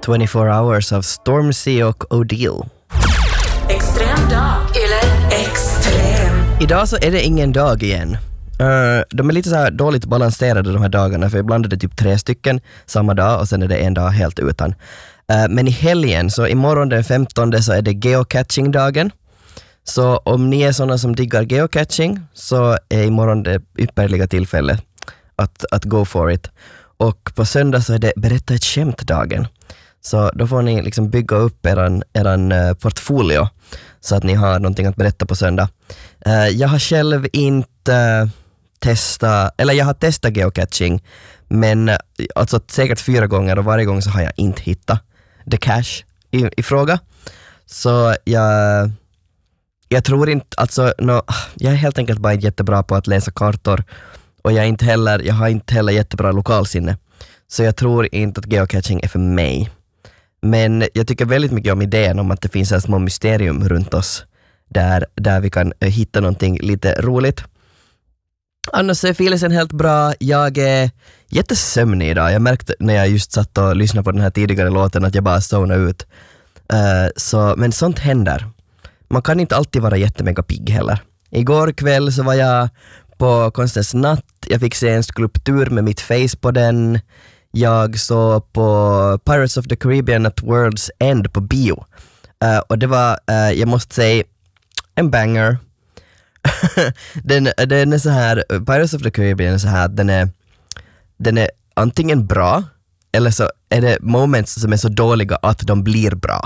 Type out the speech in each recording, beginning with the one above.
24 Hours av Stormzy och Odile. Extrem dag eller extrem. Idag så är det ingen dag igen. De är lite så här dåligt balanserade de här dagarna, för ibland är det typ 3 stycken samma dag och sen är det en dag helt utan. Men i helgen, så imorgon den 15 så är det geocaching-dagen. Så om ni är sådana som diggar geocaching så är imorgon det ypperliga tillfälle att go for it. Och på söndag så är det berätta ett skämt-dagen. Så då får ni liksom bygga upp eran portfolio så att ni har någonting att berätta på söndag. Jag har själv inte jag har testat geocaching, men alltså säkert 4 gånger och varje gång så har jag inte hittat the cache i fråga. Så jag tror inte, alltså jag är helt enkelt bara inte jättebra på att läsa kartor och jag har inte heller jättebra lokalsinne. Så jag tror inte att geocaching är för mig. Men jag tycker väldigt mycket om idén om att det finns ett små mysterium runt oss där vi kan hitta någonting lite roligt. Annars är filesen helt bra. Jag är jättesömnig idag. Jag märkte när jag just satt och lyssnade på den här tidigare låten att jag bara zonade ut. Men sånt händer. Man kan inte alltid vara jättemega pigg heller. Igår kväll så var jag på Konstens natt. Jag fick se en skulptur med mitt face på den. Jag såg på Pirates of the Caribbean at World's End på bio. Och det var, jag måste säga, en banger. den är så här, Pirates of the Caribbean är så här, den är antingen bra eller så är det moments som är så dåliga att de blir bra.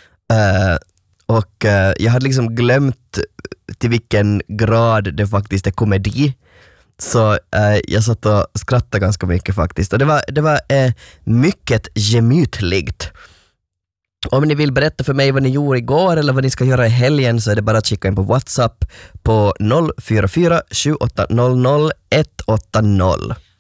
Och jag hade liksom glömt till vilken grad det faktiskt är komedi. Så jag satt och skrattade ganska mycket faktiskt. Och det var mycket gemytligt. Om ni vill berätta för mig vad ni gjorde igår eller vad ni ska göra i helgen så är det bara att skicka in på WhatsApp på 044 7800 180.